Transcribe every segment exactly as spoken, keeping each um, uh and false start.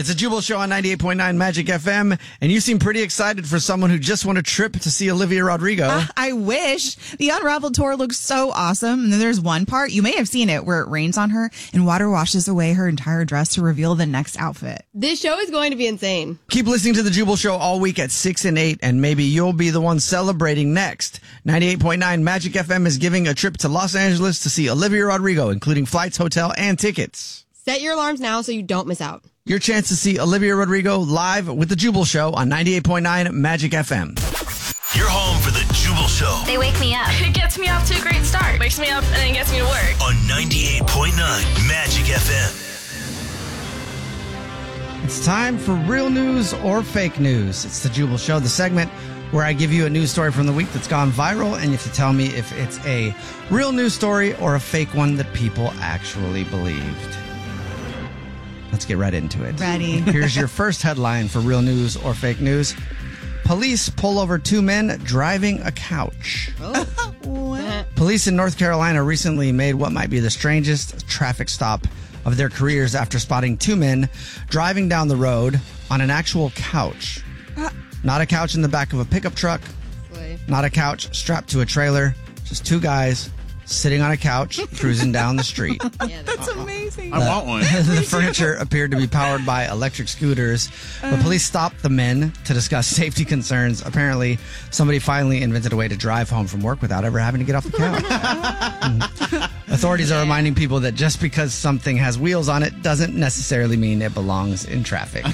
It's a Jubal Show on ninety-eight point nine Magic F M, and you seem pretty excited for someone who just won a trip to see Olivia Rodrigo. Uh, I wish. The Unraveled tour looks so awesome. And then there's one part, you may have seen it, where it rains on her and water washes away her entire dress to reveal the next outfit. This show is going to be insane. Keep listening to the Jubal Show all week at six and eight, and maybe you'll be the one celebrating next. ninety-eight point nine Magic F M is giving a trip to Los Angeles to see Olivia Rodrigo, including flights, hotel, and tickets. Set your alarms now so you don't miss out. Your chance to see Olivia Rodrigo live with the Jubal Show on ninety-eight point nine Magic F M. You're home for the Jubal Show. They wake me up. It gets me off to a great start. Wakes me up and then gets me to work. On ninety-eight point nine Magic F M. It's time for real news or fake news. It's the Jubal Show, the segment where I give you a news story from the week that's gone viral, and you have to tell me if it's a real news story or a fake one that people actually believed. Let's get right into it. Ready. Here's your first headline for real news or fake news. Police pull over two men driving a couch. Oh. What? Police in North Carolina recently made what might be the strangest traffic stop of their careers after spotting two men driving down the road on an actual couch. Not a couch in the back of a pickup truck. Boy. Not a couch strapped to a trailer. Just two guys sitting on a couch cruising down the street. Yeah, That's amazing. I want one. The furniture appeared to be powered by electric scooters, but police stopped the men to discuss safety concerns. Apparently, somebody finally invented a way to drive home from work without ever having to get off the couch. Mm. Authorities are reminding people that just because something has wheels on it doesn't necessarily mean it belongs in traffic,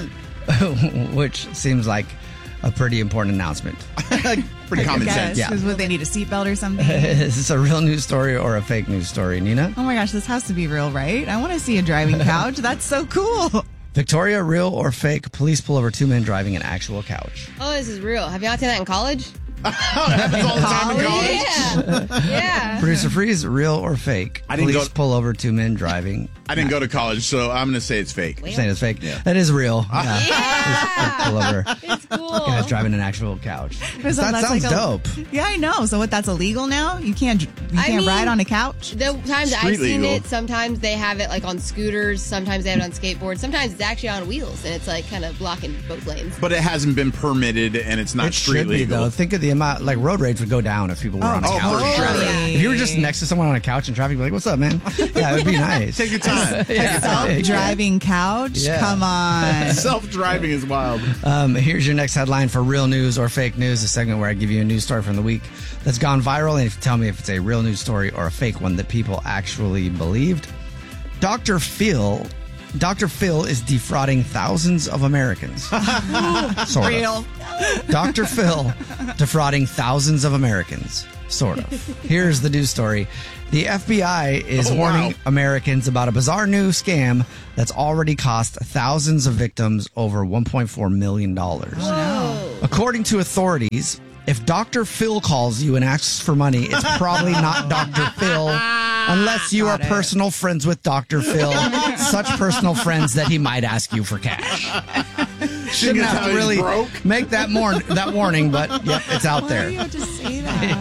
which seems like a pretty important announcement. Pretty common sense. Yeah. Would they need a seatbelt or something? Is this a real news story or a fake news story, Nina? Oh my gosh, this has to be real, right? I want to see a driving couch. That's so cool. Victoria, real or fake? Police pull over two men driving an actual couch. Oh, this is real. Have you not seen that in college? It happens all the time in college. Yeah. Yeah. Producer Freeze, real or fake? I didn't Police go- pull over two men driving. I didn't go to college, so I'm going to say it's fake. You're saying it's fake? That is real. Yeah. Yeah. Pull over. It's cool. Guys driving an actual couch. So that that's sounds like a- dope. Yeah, I know. So what? That's illegal now. You can't. You I can't mean- ride on a couch. The times Street I've seen legal. it, sometimes they have it like on scooters, sometimes they have it on skateboards, sometimes it's actually on wheels and it's like kind of blocking both lanes. But it hasn't been permitted, and it's not It street should be, legal. though. Think of the amount, like road rage would go down if people were on a oh, couch. for sure. If you were just next to someone on a couch in traffic, you'd be like, what's up, man? Yeah, it would be nice. Take your time. Self-driving couch. Yeah. Come on. Self-driving is wild. Um, here's your next headline for real news or fake news, a segment where I give you a news story from the week that's gone viral, and if you tell me if it's a real news story or a fake one that people actually believed. Doctor Phil, Doctor Phil is defrauding thousands of Americans. Sort Real. of. Doctor Phil defrauding thousands of Americans. Sort of. Here's the news story. The F B I is Oh, wow. warning Americans about a bizarre new scam that's already cost thousands of victims over one point four million dollars. According to authorities, if Doctor Phil calls you and asks for money, it's probably not Doctor Phil unless you are personal friends with Doctor Phil, such personal friends that he might ask you for cash. Shouldn't That's have how to he's really broke? make that more that warning, but yep, it's out Why there. do you have to say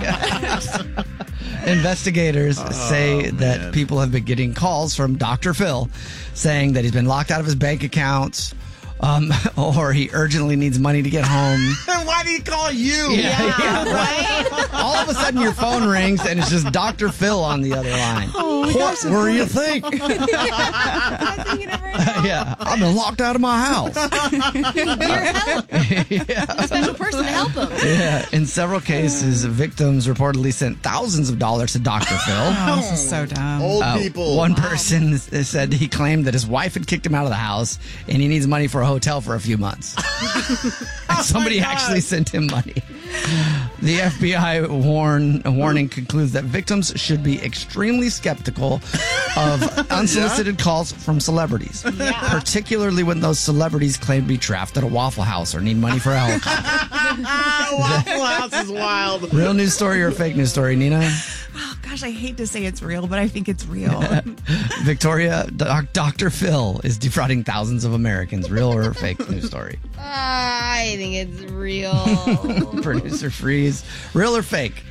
that? Investigators say that man. people have been getting calls from Doctor Phil saying that he's been locked out of his bank accounts, um, or he urgently needs money to get home. Why did he call you? Yeah, yeah, right? All of a sudden your phone rings and it's just Doctor Phil on the other line. What were you think? Yeah, I've been locked out of my house. A special person to help him. Yeah, in several cases, victims reportedly sent thousands of dollars to Doctor Phil. Oh, this is so dumb. Old Uh, people. One person said he claimed that his wife had kicked him out of the house and he needs money for a hotel for a few months. And somebody actually sent him money. The F B I warn, warning concludes that victims should be extremely skeptical of unsolicited calls from celebrities, particularly when those celebrities claim to be trapped at a Waffle House or need money for a helicopter. Waffle House is wild. Real news story or fake news story, Nina? Oh, gosh, I hate to say it's real, but I think it's real. Victoria, doc, Doctor Phil is defrauding thousands of Americans. Real or fake news story? I think it's real. Producer Freeze. Real or fake?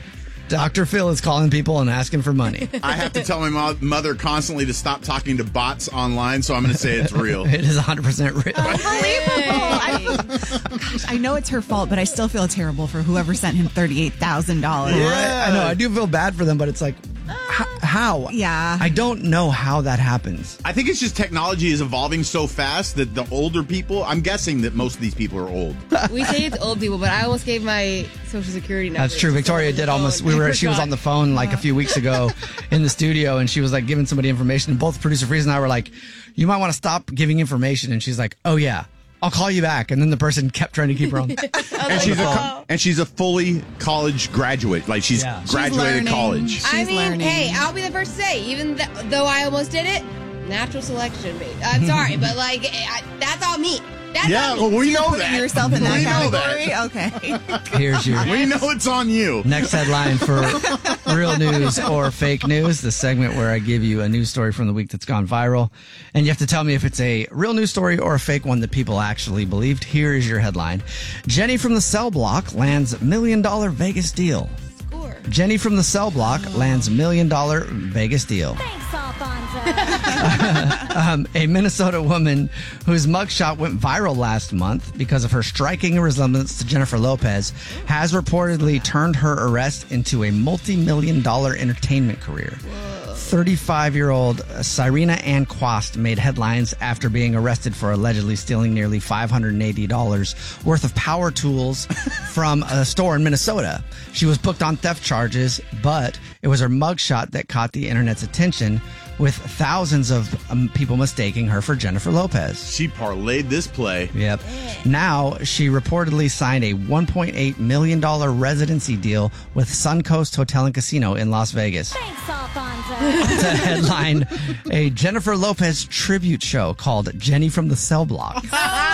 Doctor Phil is calling people and asking for money. I have to tell my mo- mother constantly to stop talking to bots online, so I'm going to say it's real. It is one hundred percent real. Unbelievable. I, gosh, I know it's her fault, but I still feel terrible for whoever sent him thirty-eight thousand dollars. Right? I know. I do feel bad for them, but it's like, h- how? Yeah. I don't know how that happens. I think it's just technology is evolving so fast that the older people, I'm guessing that most of these people are old. We say it's old people, but I almost gave my social security number. That's true. to Victoria someone did on the almost. phone. We were. I She was forgot. on the phone like a few weeks ago in the studio, and she was like giving somebody information. And both producer Freeze and I were like, "You might want to stop giving information." And she's like, "Oh yeah, I'll call you back." And then the person kept trying to keep her on. And she's a co- and she's a fully college graduate. Like she's Yeah. She's graduated learning. college. I She's mean, learning. hey, I'll be the first to say, even th- though I almost did it, natural selection, mate. I'm sorry, but like, I, that's all me. That's Yeah, all me. well, we know Putting that. yourself in that we know category? that. Okay. Here's your We know it's on you. next headline for real news or fake news. The segment where I give you a news story from the week that's gone viral, and you have to tell me if it's a real news story or a fake one that people actually believed. Here is your headline: Jenny from the cell block lands million dollar Vegas deal. Score. Jenny from the cell block lands million dollar Vegas deal. Thanks, Alfonso. Um, a Minnesota woman whose mugshot went viral last month because of her striking resemblance to Jennifer Lopez has reportedly turned her arrest into a multi-million dollar entertainment career. thirty-five-year-old Cyrena Ann Quast made headlines after being arrested for allegedly stealing nearly five hundred eighty dollars worth of power tools from a store in Minnesota. She was booked on theft charges, but it was her mugshot that caught the internet's attention, with thousands of um, people mistaking her for Jennifer Lopez. She parlayed this play. Yep. Now, she reportedly signed a one point eight million dollars residency deal with Suncoast Hotel and Casino in Las Vegas. Thanks, Alfonso. To headline a Jennifer Lopez tribute show called Jenny from the Cell Block.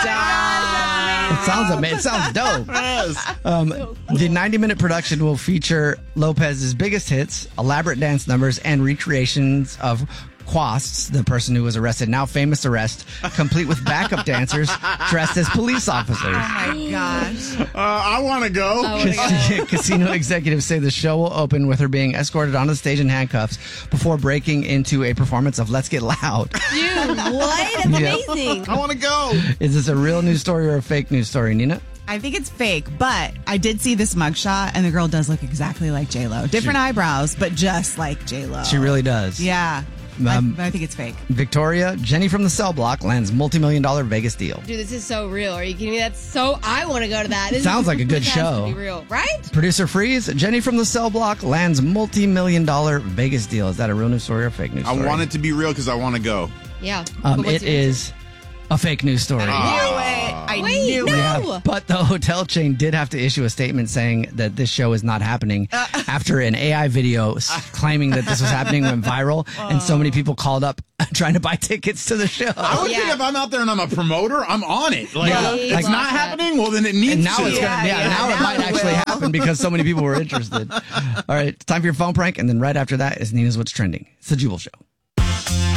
It sounds amazing. It sounds dope. Um, the ninety-minute production will feature Lopez's biggest hits, elaborate dance numbers, and recreations of Quasts, the person who was arrested, now famous arrest, complete with backup dancers dressed as police officers. Oh my gosh. Uh, I want to go. I wanna go. Casino executives say the show will open with her being escorted onto the stage in handcuffs before breaking into a performance of Let's Get Loud. Dude, what? That's Yep. amazing. I want to go. Is this a real news story or a fake news story, Nina? I think it's fake, but I did see this mugshot, and the girl does look exactly like J-Lo. Different eyebrows, but just like J-Lo. She really does. Yeah. Um, I, I think it's fake. Victoria, Jenny from the Cell Block lands multi-million dollar Vegas deal. Dude, this is so real. Are you kidding me? That's so. I want to go to that. This Sounds is, like a good this has show. to be real, right? Producer Freeze, Jenny from the Cell Block lands multi-million dollar Vegas deal. Is that a real news story or a fake news I story? want it to be real because I want to go. Yeah. Um, But what's it your- is a fake news story. I knew it. I Wait, knew no. it. Yeah, but the hotel chain did have to issue a statement saying that this show is not happening after an A I video s- claiming that this was happening went viral, and so many people called up trying to buy tickets to the show. I would Yeah. think if I'm out there and I'm a promoter, I'm on it. Like, Yeah. it's Like- not happening. Well, then it needs And now to. it's gonna, yeah, Yeah, now, yeah, it might now it actually will. happen because so many people were interested. All right, it's time for your phone prank, and then right after that is Nina's What's Trending. It's the Jubal Show.